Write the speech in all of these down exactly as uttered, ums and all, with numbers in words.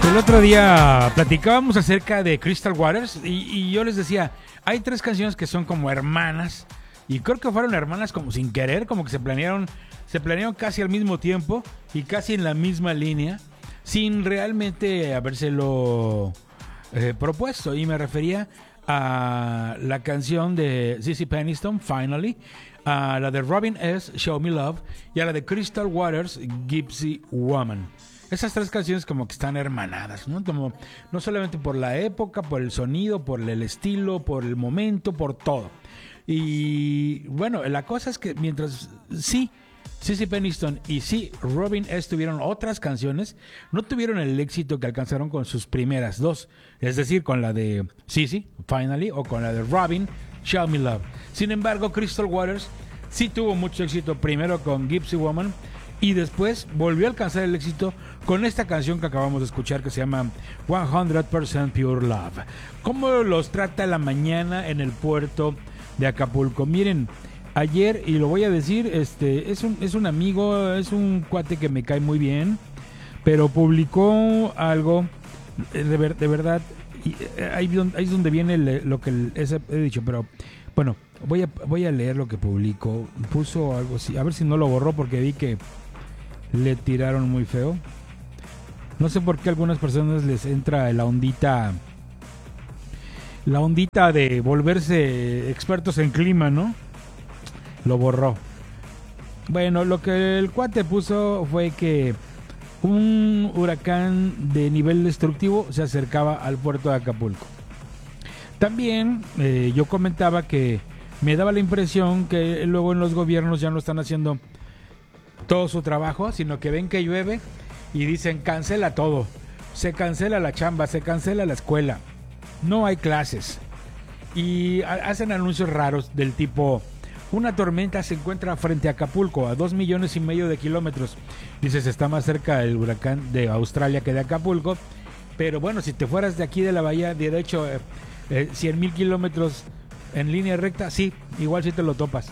El otro día platicábamos acerca de Crystal Waters y, y yo les decía, hay tres canciones que son como hermanas y creo que fueron hermanas como sin querer, como que se planearon, se planearon casi al mismo tiempo y casi en la misma línea, sin realmente habérselo eh, propuesto. Y me refería a la canción de Zizi Peniston, Finally, a la de Robin S., Show Me Love, y a la de Crystal Waters, Gypsy Woman. Esas tres canciones como que están hermanadas, ¿no? Como, no solamente por la época, por el sonido, por el estilo, por el momento, por todo. Y bueno, la cosa es que mientras sí, Zizi Peniston y sí, Robin S. tuvieron otras canciones, no tuvieron el éxito que alcanzaron con sus primeras dos. Es decir, con la de Zizi, Finally, o con la de Robin, Show Me Love. Sin embargo, Crystal Waters sí tuvo mucho éxito primero con Gypsy Woman y después volvió a alcanzar el éxito con esta canción que acabamos de escuchar que se llama cien por ciento Pure Love. ¿Cómo los trata la mañana en el puerto de Acapulco? Miren, ayer, y lo voy a decir, este es un, es un amigo, es un cuate que me cae muy bien, pero publicó algo de, ver, de verdad, y ahí, ahí es donde viene el, lo que el, ese, he dicho, pero bueno, voy a, voy a leer lo que publicó. Puso algo así, a ver si no lo borró porque vi que le tiraron muy feo. No sé por qué a algunas personas les entra la ondita, la ondita de volverse expertos en clima, ¿no? Lo borró. Bueno, lo que el cuate puso fue que un huracán de nivel destructivo se acercaba al puerto de Acapulco. También eh, yo comentaba que me daba la impresión que luego en los gobiernos ya no están haciendo todo su trabajo, sino que ven que llueve y dicen cancela todo, se cancela la chamba, se cancela la escuela, no hay clases y hacen anuncios raros del tipo una tormenta se encuentra frente a Acapulco a dos millones y medio de kilómetros. Dices, está más cerca el huracán de Australia que de Acapulco, pero bueno, si te fueras de aquí de la bahía, de hecho eh, eh, cien mil kilómetros en línea recta, sí, igual sí te lo topas.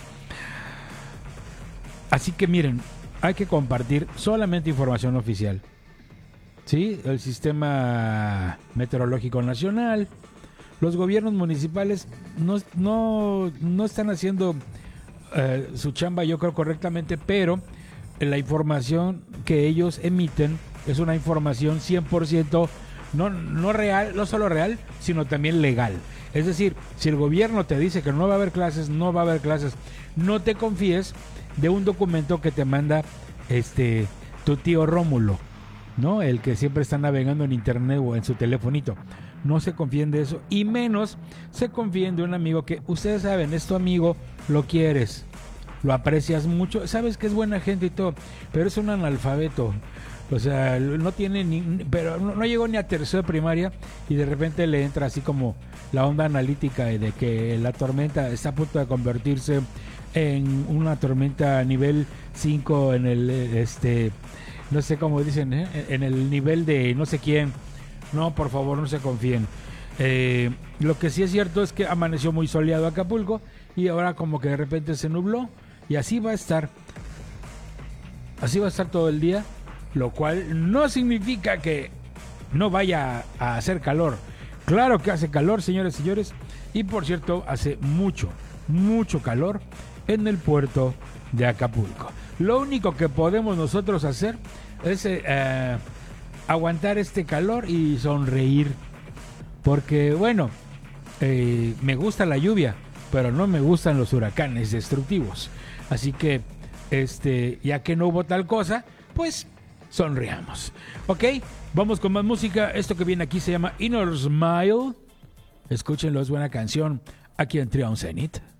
Así que miren, hay que compartir solamente información oficial. ¿Sí? El Sistema Meteorológico Nacional, los gobiernos municipales no, no, no están haciendo eh, su chamba, yo creo, correctamente, pero la información que ellos emiten es una información cien por ciento no, no real, no solo real, sino también legal. Es decir, si el gobierno te dice que no va a haber clases, no va a haber clases. No te confíes de un documento que te manda este tu tío Rómulo, ¿no? El que siempre está navegando en internet o en su telefonito. No se confíen de eso, y menos se confíen de un amigo que ustedes saben, es tu amigo, lo quieres, lo aprecias mucho, sabes que es buena gente y todo, pero es un analfabeto. O sea, no tiene ni, pero no, no llegó ni a tercero de primaria y de repente le entra así como la onda analítica de que la tormenta está a punto de convertirse en una tormenta a nivel cinco en el este no sé cómo dicen, ¿eh? En el nivel de no sé quién. No, por favor, no se confíen. Eh, lo que sí es cierto es que amaneció muy soleado Acapulco y ahora como que de repente se nubló y así va a estar. Así va a estar todo el día, lo cual no significa que no vaya a hacer calor. Claro que hace calor, señores y señores, y por cierto, hace mucho, mucho calor en el puerto de Acapulco. Lo único que podemos nosotros hacer es eh, aguantar este calor y sonreír, porque bueno, eh, me gusta la lluvia, pero no me gustan los huracanes destructivos. Así que, este, ya que no hubo tal cosa, pues sonreamos. Ok, vamos con más música. Esto que viene aquí se llama Inner Smile. Escúchenlo, es buena canción aquí en Trion Zenith.